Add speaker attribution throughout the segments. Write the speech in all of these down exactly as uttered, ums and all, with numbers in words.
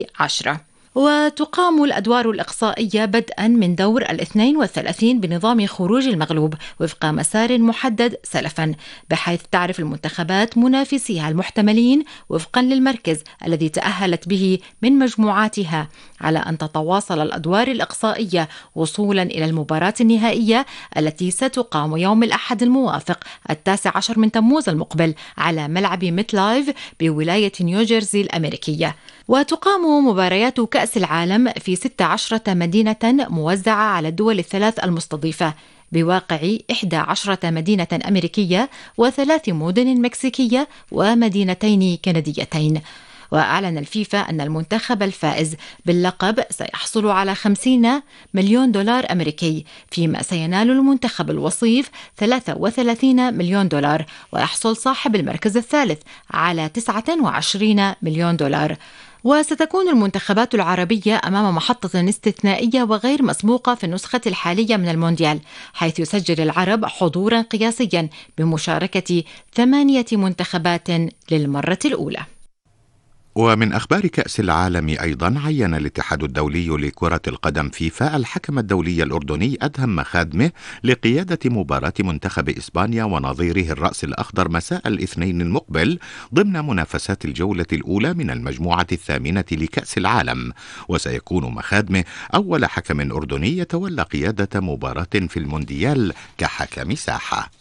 Speaker 1: عشرة. وتقام الأدوار الإقصائية بدءا من دور الاثنين والثلاثين بنظام خروج المغلوب وفق مسار محدد سلفا، بحيث تعرف المنتخبات منافسيها المحتملين وفقا للمركز الذي تأهلت به من مجموعاتها على أن تتواصل الأدوار الإقصائية وصولا إلى المباراة النهائية التي ستقام يوم الأحد الموافق التاسع عشر من تموز المقبل على ملعب ميت لايف بولاية نيوجيرسي الأمريكية. وتقام مباريات كأس العالم في ستة عشرة مدينة موزعة على الدول الثلاث المستضيفة بواقع إحدى عشرة مدينة أمريكية وثلاث مدن مكسيكية ومدينتين كنديتين. وأعلن الفيفا أن المنتخب الفائز باللقب سيحصل على خمسين مليون دولار أمريكي، فيما سينال المنتخب الوصيف ثلاثة وثلاثين مليون دولار، ويحصل صاحب المركز الثالث على تسعة وعشرين مليون دولار. وستكون المنتخبات العربية أمام محطة استثنائية وغير مسبوقة في النسخة الحالية من المونديال، حيث يسجل العرب حضورا قياسيا بمشاركة ثمانية منتخبات للمرة الأولى.
Speaker 2: ومن أخبار كأس العالم أيضا، عين الاتحاد الدولي لكرة القدم فيفا الحكم الدولي الأردني أدهم مخادمه لقيادة مباراة منتخب إسبانيا ونظيره الرأس الأخضر مساء الاثنين المقبل ضمن منافسات الجولة الأولى من المجموعة الثامنة لكأس العالم. وسيكون مخادمه أول حكم أردني يتولى قيادة مباراة في المونديال كحكم ساحة.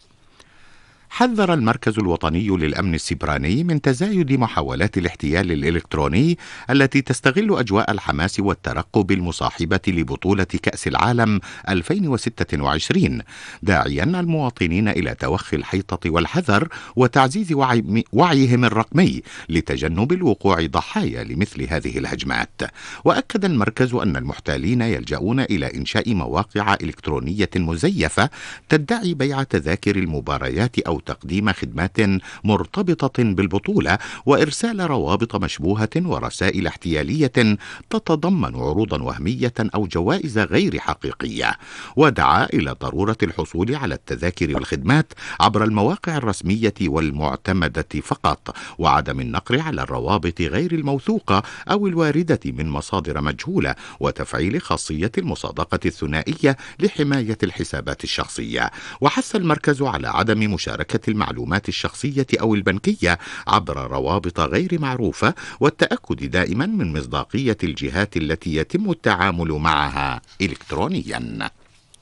Speaker 2: حذر المركز الوطني للأمن السيبراني من تزايد محاولات الاحتيال الإلكتروني التي تستغل أجواء الحماس والترقب المصاحبة لبطولة كأس العالم ألفين وستة وعشرين، داعيا المواطنين إلى توخي الحيطة والحذر وتعزيز وعي وعيهم الرقمي لتجنب الوقوع ضحايا لمثل هذه الهجمات. وأكد المركز أن المحتالين يلجؤون إلى إنشاء مواقع إلكترونية مزيفة تدعي بيع تذاكر المباريات أو تقديم خدمات مرتبطة بالبطولة وإرسال روابط مشبوهة ورسائل احتيالية تتضمن عروضا وهمية أو جوائز غير حقيقية. ودعا إلى ضرورة الحصول على التذاكر والخدمات عبر المواقع الرسمية والمعتمدة فقط، وعدم النقر على الروابط غير الموثوقة أو الواردة من مصادر مجهولة، وتفعيل خاصية المصادقة الثنائية لحماية الحسابات الشخصية. وحث المركز على عدم مشاركة المعلومات الشخصية أو البنكية عبر روابط غير معروفة، والتأكد دائما من مصداقية الجهات التي يتم التعامل معها إلكترونيا.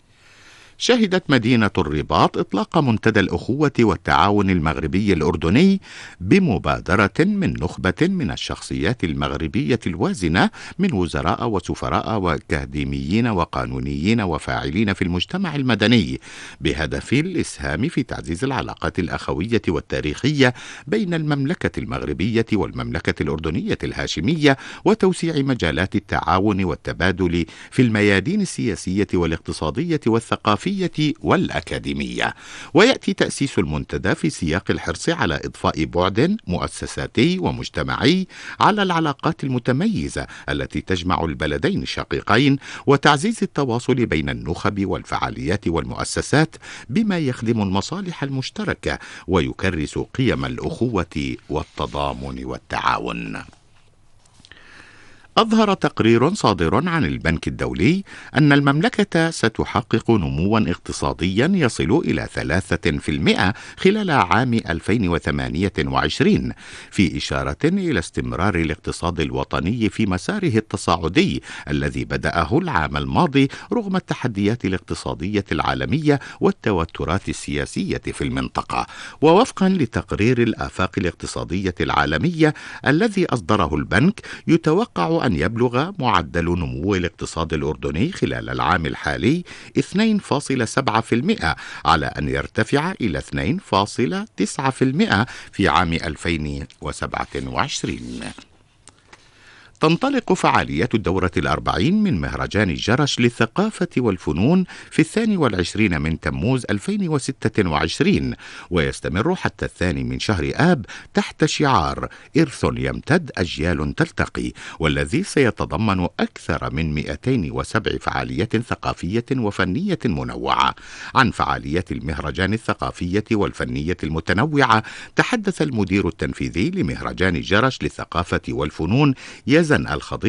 Speaker 2: شهدت مدينة الرباط إطلاق منتدى الأخوة والتعاون المغربي الأردني بمبادرة من نخبة من الشخصيات المغربية الوازنة من وزراء وسفراء وأكاديميين وقانونيين وفاعلين في المجتمع المدني، بهدف الإسهام في تعزيز العلاقات الأخوية والتاريخية بين المملكة المغربية والمملكة الأردنية الهاشمية، وتوسيع مجالات التعاون والتبادل في الميادين السياسية والاقتصادية والثقافية والأكاديمية. ويأتي تأسيس المنتدى في سياق الحرص على إضفاء بعد مؤسساتي ومجتمعي على العلاقات المتميزة التي تجمع البلدين الشقيقين، وتعزيز التواصل بين النخب والفعاليات والمؤسسات بما يخدم المصالح المشتركة ويكرس قيم الأخوة والتضامن والتعاون. أظهر تقرير صادر عن البنك الدولي أن المملكة ستحقق نموا اقتصاديا يصل إلى ثلاثة بالمئة خلال عام ألفين وثمانية وعشرين، في إشارة إلى استمرار الاقتصاد الوطني في مساره التصاعدي الذي بدأه العام الماضي رغم التحديات الاقتصادية العالمية والتوترات السياسية في المنطقة. ووفقا لتقرير الآفاق الاقتصادية العالمية الذي أصدره البنك، يتوقع أن يبلغ معدل نمو الاقتصاد الأردني خلال العام الحالي اثنين فاصلة سبعة بالمئة على أن يرتفع إلى اثنين فاصلة تسعة بالمئة في عام ألفين وسبعة وعشرين. تنطلق فعاليات الدورة الأربعين من مهرجان الجرش للثقافة والفنون في الثاني والعشرين من تموز ألفين وستة وعشرين، ويستمر حتى الثاني من شهر آب تحت شعار إرث يمتد أجيال تلتقي، والذي سيتضمن أكثر من مئتين وسبع فعاليات ثقافية وفنية منوعة. عن فعاليات المهرجان الثقافية والفنية المتنوعة تحدث المدير التنفيذي لمهرجان الجرش للثقافة والفنون يزن الخضير